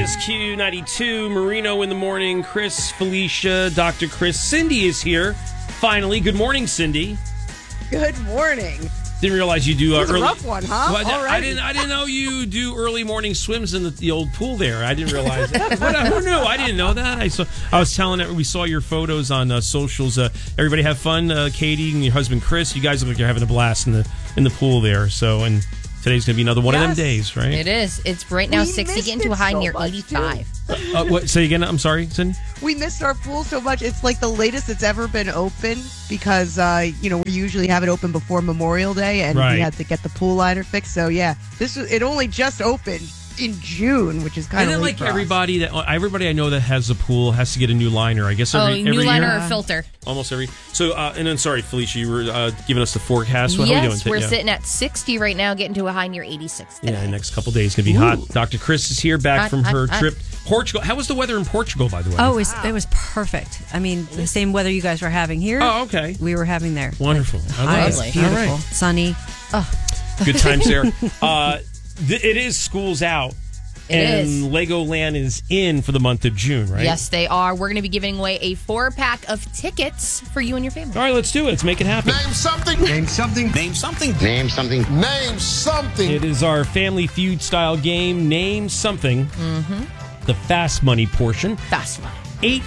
is Q92, Marino in the morning, Chris, Felicia, Dr. Chris. Cindy is here, finally. Good morning, Cindy. Good morning. Didn't realize you do It was early. a rough one, huh? Well, I didn't know you do early morning swims in the old pool there. I didn't realize that. Who knew? I didn't know that. I was telling we saw your photos on socials. Everybody have fun. Katie and your husband Chris. You guys look like you're having a blast in the pool there. So and today's going to be another one of them days, right? It is. It's right now 60, getting to a high near 85. What? Say again. I'm sorry, Cindy. We missed our pool so much. It's like the latest it's ever been open because, we usually have it open before Memorial Day, and we had to get the pool liner fixed. So, yeah, it only just opened in June, which is kind of late. Everybody I know that has a pool has to get a new liner. I guess every new liner year? or filter. Almost every. So, and then sorry, Felicia, you were giving us the forecast. What are we doing? We're sitting at 60 right now, getting to a high near 86 today. Yeah, the next couple days going to be hot. Dr. Chris is here, back from her trip. Portugal. How was the weather in Portugal, by the way? Oh, it was perfect. I mean, the same weather you guys were having here. Oh, okay. We were having there. Wonderful. Lovely. Beautiful. All right. Sunny. Good times there. It is schools out. Is. Legoland is in for the month of June, right? Yes, they are. We're going to be giving away a 4-pack of tickets for you and your family. All right, let's do it. Let's make it happen. Name something. Name something. Name something. Name something. Name something. It is our Family Feud style game. Name something. Mm-hmm. The fast money portion. Fast money.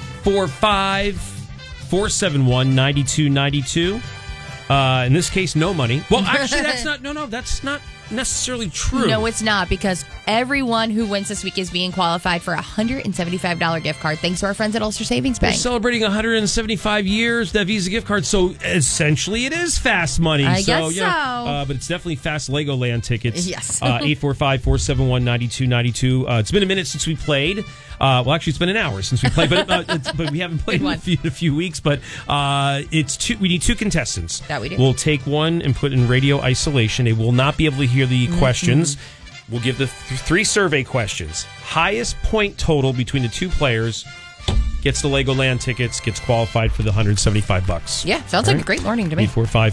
845-471-9292. In this case, no money. Well, actually, that's not necessarily true. No, it's not, because everyone who wins this week is being qualified for a $175 gift card thanks to our friends at Ulster Savings Bank. We're celebrating 175 years, that Visa gift card, so essentially it is fast money. I guess so. But it's definitely fast Legoland tickets. Yes. 845-471-9292. It's been a minute since we played. Well, actually, it's been an hour since we played, but we haven't played in a few weeks. But we need two contestants. That we do. We'll take one and put in radio isolation. They will not be able to hear the questions. We'll give the three survey questions. Highest point total between the two players gets the Legoland tickets, gets qualified for the $175. Yeah, sounds like a great morning to me.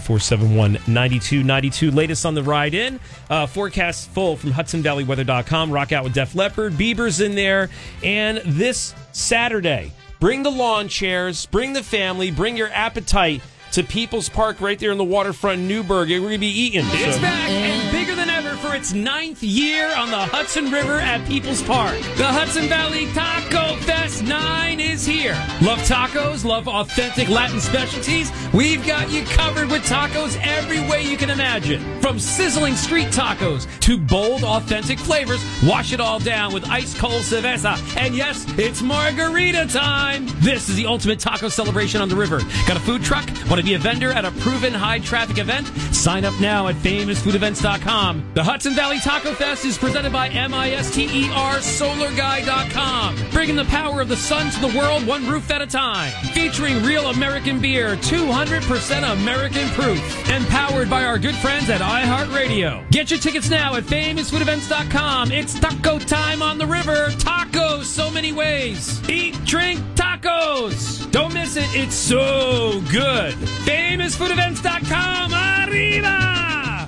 845-471-9292. Latest on the ride in. Forecast full from HudsonValleyWeather.com. Rock out with Def Leppard. Bieber's in there. And this Saturday, bring the lawn chairs, bring the family, bring your appetite to People's Park right there in the waterfront in Newburgh. We're going to be eating. It's back and bigger than ever for its 9th year on the Hudson River at People's Park. The Hudson Valley Taco Fest 9 is here. Love tacos? Love authentic Latin specialties? We've got you covered with tacos every way you can imagine. From sizzling street tacos to bold, authentic flavors, wash it all down with ice cold cerveza. And yes, it's margarita time. This is the ultimate taco celebration on the river. Got a food truck? Want to be a vendor at a proven high-traffic event? Sign up now at famousfoodevents.com. The Hudson Valley Taco Fest is presented by MISTER SolarGuy.com. Bringing the power of the sun to the world one roof at a time. Featuring real American beer, 200% American proof. And powered by our good friends at iHeartRadio. Get your tickets now at famousfoodevents.com. It's taco time on the river. Tacos so many ways. Eat, drink, tacos. Don't miss it. It's so good. FamousFoodEvents.com. Arriba!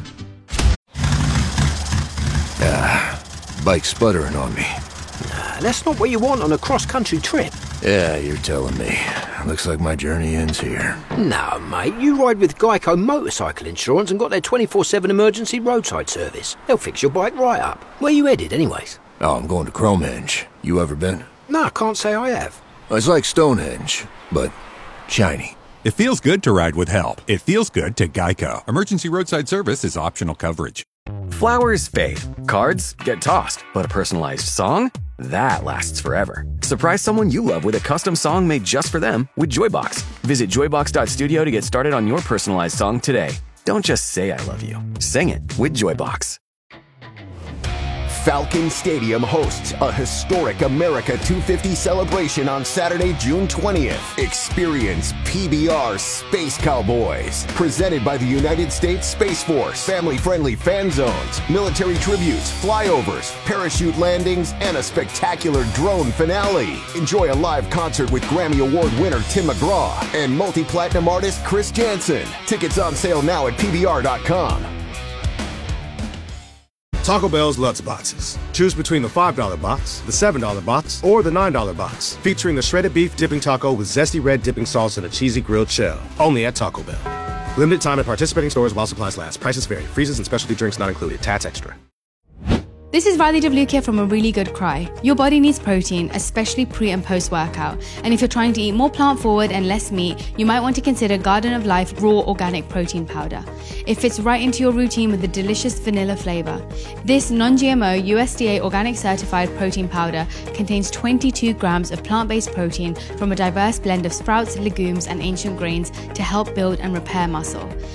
Bike sputtering on me. That's not what you want on a cross-country trip. Yeah, you're telling me. Looks like my journey ends here. No, mate, you ride with Geico Motorcycle Insurance and got their 24/7 emergency roadside service. They'll fix your bike right up. Where you headed, anyways? Oh, I'm going to Cromhenge. You ever been? No, I can't say I have. It's like Stonehenge, but shiny. It feels good to ride with help. It feels good to Geico. Emergency roadside service is optional coverage. Flowers fade. Cards get tossed. But a personalized song? That lasts forever. Surprise someone you love with a custom song made just for them with Joybox. Visit joybox.studio to get started on your personalized song today. Don't just say I love you. Sing it with Joybox. Falcon Stadium hosts a historic America 250 celebration on Saturday, June 20th. Experience PBR Space Cowboys, presented by the United States Space Force. Family-friendly fan zones, military tributes, flyovers, parachute landings, and a spectacular drone finale. Enjoy a live concert with Grammy Award winner Tim McGraw and multi-platinum artist Chris Janson. Tickets on sale now at PBR.com. Taco Bell's Lutz Boxes. Choose between the $5 box, the $7 box, or the $9 box, featuring the shredded beef dipping taco with zesty red dipping sauce and a cheesy grilled shell. Only at Taco Bell. Limited time at participating stores while supplies last. Prices vary. Freezes and specialty drinks not included. Tats extra. This is Riley Devlukia from A Really Good Cry. Your body needs protein, especially pre and post workout. And if you're trying to eat more plant forward and less meat, you might want to consider Garden of Life Raw Organic Protein Powder. It fits right into your routine with a delicious vanilla flavor. This non-GMO USDA organic certified protein powder contains 22 grams of plant-based protein from a diverse blend of sprouts, legumes, and ancient grains to help build and repair muscle.